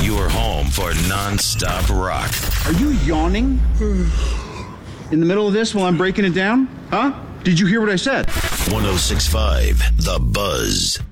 Your home for non-stop rock. Are you yawning? In the middle of this while I'm breaking it down? Huh? Did you hear what I said? 106.5 The Buzz.